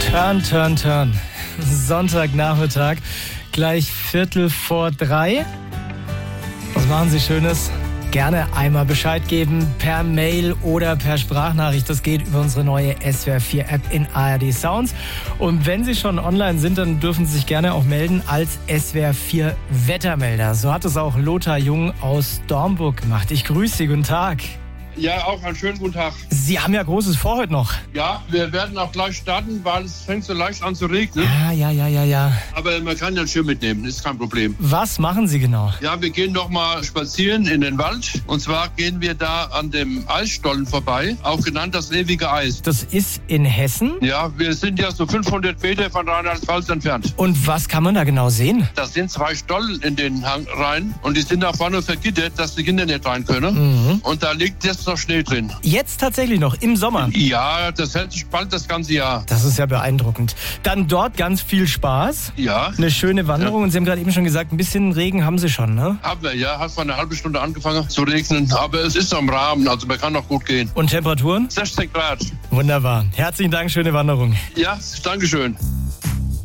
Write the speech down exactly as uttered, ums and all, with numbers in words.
Turn, turn, turn. Sonntagnachmittag, gleich Viertel vor drei. Was machen Sie Schönes? Gerne einmal Bescheid geben per Mail oder per Sprachnachricht. Das geht über unsere neue S W R vier App in A R D Sounds. Und wenn Sie schon online sind, dann dürfen Sie sich gerne auch melden als S W R vier Wettermelder. So hat es auch Lothar Jung aus Dornburg gemacht. Ich grüße Sie, guten Tag. Ja, auch einen schönen guten Tag. Sie haben ja Großes vor heute noch. Ja, wir werden auch gleich starten, weil es fängt so leicht an zu regnen. Ja, ja, ja, ja, ja. Aber man kann ja einen Schirm mitnehmen, ist kein Problem. Was machen Sie genau? Ja, wir gehen noch mal spazieren in den Wald. Und zwar gehen wir da an dem Eisstollen vorbei, auch genannt das ewige Eis. Das ist in Hessen. Ja, wir sind ja so fünfhundert Meter von Rheinland-Pfalz entfernt. Und was kann man da genau sehen? Da sind zwei Stollen in den Hang rein und die sind da vorne vergittert, dass die Kinder nicht rein können. Mhm. Und da liegt jetzt noch Schnee drin. Jetzt tatsächlich noch, im Sommer? Ja, das hält sich bald das ganze Jahr. Das ist ja beeindruckend. Dann dort ganz viel Spaß. Ja. Eine schöne Wanderung. Ja. Und Sie haben gerade eben schon gesagt, ein bisschen Regen haben Sie schon, ne? Haben wir, ja. Hat vor eine halbe Stunde angefangen zu regnen. Aber es ist noch im Rahmen, also man kann noch gut gehen. Und Temperaturen? sechzehn Grad. Wunderbar. Herzlichen Dank, schöne Wanderung. Ja, danke schön.